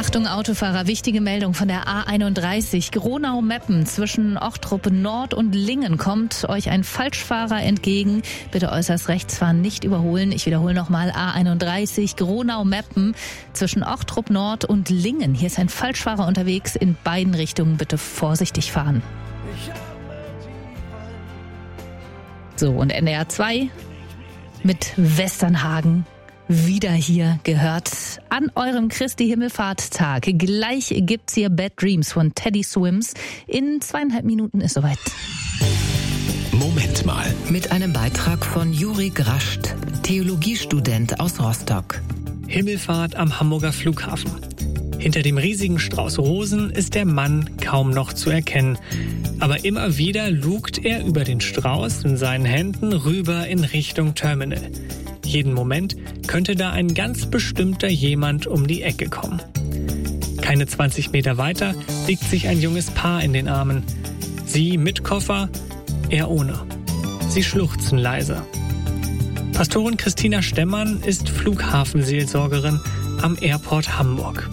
Achtung Autofahrer, wichtige Meldung von der A31 Gronau-Meppen zwischen Ochtrup Nord und Lingen kommt euch ein Falschfahrer entgegen. Bitte äußerst rechts fahren, nicht überholen. Ich wiederhole nochmal A31 Gronau-Meppen zwischen Ochtrup Nord und Lingen. Hier ist ein Falschfahrer unterwegs, in beiden Richtungen bitte vorsichtig fahren. So, und NDR 2 mit Westernhagen. Wieder hier gehört an eurem Christi Himmelfahrttag. Gleich gibt's hier Bad Dreams von Teddy Swims. In 2,5 Minuten ist soweit. Moment mal. Mit einem Beitrag von Juri Grascht, Theologiestudent aus Rostock. Himmelfahrt am Hamburger Flughafen. Hinter dem riesigen Strauß Rosen ist der Mann kaum noch zu erkennen. Aber immer wieder lugt er über den Strauß in seinen Händen rüber in Richtung Terminal. Jeden Moment könnte da ein ganz bestimmter jemand um die Ecke kommen. Keine 20 Meter weiter liegt sich ein junges Paar in den Armen. Sie mit Koffer, er ohne. Sie schluchzen leise. Pastorin Christina Stemmann ist Flughafenseelsorgerin am Airport Hamburg.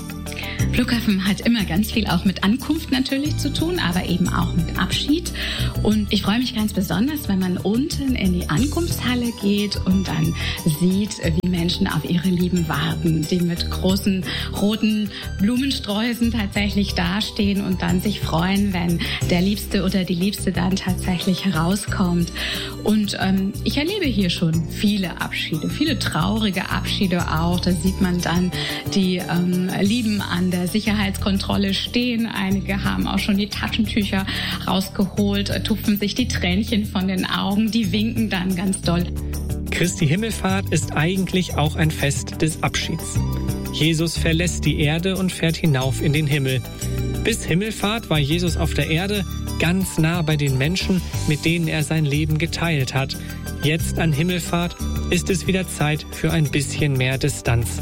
Flughafen hat immer ganz viel auch mit Ankunft natürlich zu tun, aber eben auch mit Abschied. Und ich freue mich ganz besonders, wenn man unten in die Ankunftshalle geht und dann sieht, wie Menschen auf ihre Lieben warten, die mit großen roten Blumensträußen tatsächlich dastehen und dann sich freuen, wenn der Liebste oder die Liebste dann tatsächlich herauskommt. Und ich erlebe hier schon viele Abschiede, viele traurige Abschiede auch. Da sieht man dann die Lieben an der Sicherheitskontrolle stehen. Einige haben auch schon die Taschentücher rausgeholt, tupfen sich die Tränchen von den Augen, die winken dann ganz doll. Christi Himmelfahrt ist eigentlich auch ein Fest des Abschieds. Jesus verlässt die Erde und fährt hinauf in den Himmel. Bis Himmelfahrt war Jesus auf der Erde ganz nah bei den Menschen, mit denen er sein Leben geteilt hat. Jetzt an Himmelfahrt ist es wieder Zeit für ein bisschen mehr Distanz.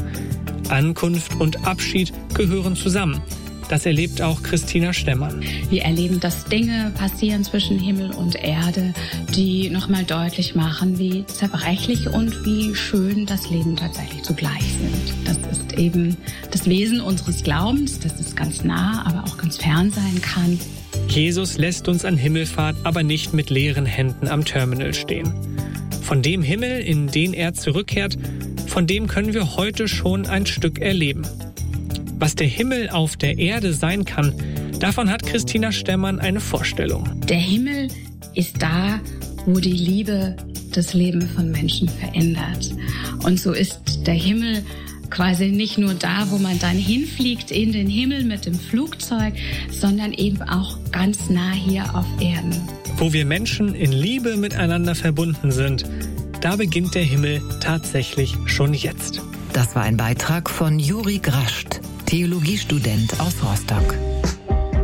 Ankunft und Abschied gehören zusammen. Das erlebt auch Christina Stemmann. Wir erleben, dass Dinge passieren zwischen Himmel und Erde, die nochmal deutlich machen, wie zerbrechlich und wie schön das Leben tatsächlich zugleich sind. Das ist eben das Wesen unseres Glaubens, dass es ganz nah, aber auch ganz fern sein kann. Jesus lässt uns an Himmelfahrt aber nicht mit leeren Händen am Terminal stehen. Von dem Himmel, in den er zurückkehrt, von dem können wir heute schon ein Stück erleben. Was der Himmel auf der Erde sein kann, davon hat Christina Stemmann eine Vorstellung. Der Himmel ist da, wo die Liebe das Leben von Menschen verändert. Und so ist der Himmel quasi nicht nur da, wo man dann hinfliegt in den Himmel mit dem Flugzeug, sondern eben auch ganz nah hier auf Erden. Wo wir Menschen in Liebe miteinander verbunden sind, da beginnt der Himmel tatsächlich schon jetzt. Das war ein Beitrag von Juri Grascht, Theologiestudent aus Rostock.